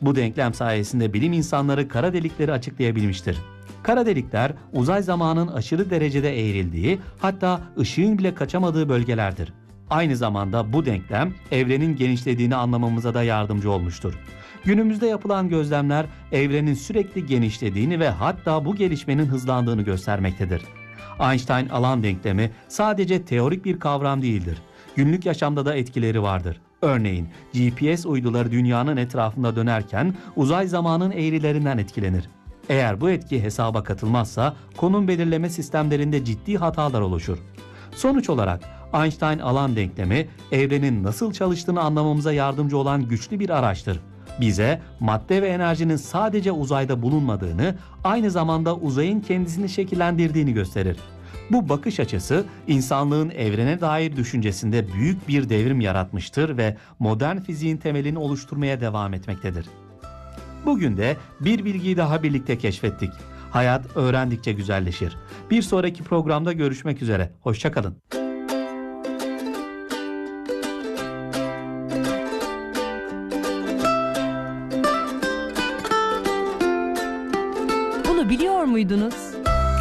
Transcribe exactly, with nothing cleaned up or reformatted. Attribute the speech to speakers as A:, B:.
A: Bu denklem sayesinde bilim insanları kara delikleri açıklayabilmiştir. Kara delikler uzay zamanın aşırı derecede eğrildiği, hatta ışığın bile kaçamadığı bölgelerdir. Aynı zamanda bu denklem evrenin genişlediğini anlamamıza da yardımcı olmuştur. Günümüzde yapılan gözlemler evrenin sürekli genişlediğini ve hatta bu gelişmenin hızlandığını göstermektedir. Einstein alan denklemi sadece teorik bir kavram değildir. Günlük yaşamda da etkileri vardır. Örneğin G P S uyduları dünyanın etrafında dönerken uzay zamanın eğrilerinden etkilenir. Eğer bu etki hesaba katılmazsa konum belirleme sistemlerinde ciddi hatalar oluşur. Sonuç olarak Einstein alan denklemi evrenin nasıl çalıştığını anlamamıza yardımcı olan güçlü bir araçtır. Bize madde ve enerjinin sadece uzayda bulunmadığını, aynı zamanda uzayın kendisini şekillendirdiğini gösterir. Bu bakış açısı insanlığın evrene dair düşüncesinde büyük bir devrim yaratmıştır ve modern fiziğin temelini oluşturmaya devam etmektedir. Bugün de bir bilgiyi daha birlikte keşfettik. Hayat öğrendikçe güzelleşir. Bir sonraki programda görüşmek üzere. Hoşça kalın.
B: Bunu biliyor muydunuz?